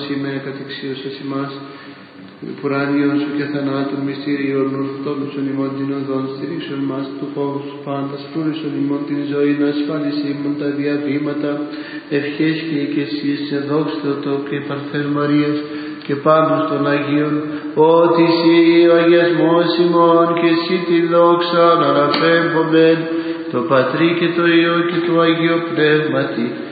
σήμερα κατεξίωσας ημάς, πουράνιον σου και θανάτων μυστήριων, ορθότομισον ημών την οδόν, στηρίξον μας του φόβου σου πάντας, φρούρησον ημών την ζωή, να ασφάλισε ημών τα διαβήματα, ευχές και οικεσίες σε δόξα Θεοτό και Παρθέν Μαρίας και πάντως των Αγίων, ότι εσύ ο αγιασμός ημών και εσύ τη δόξα αναπέμπομεν, το Πατρί και το Υιό και το Αγίο Πνεύματι,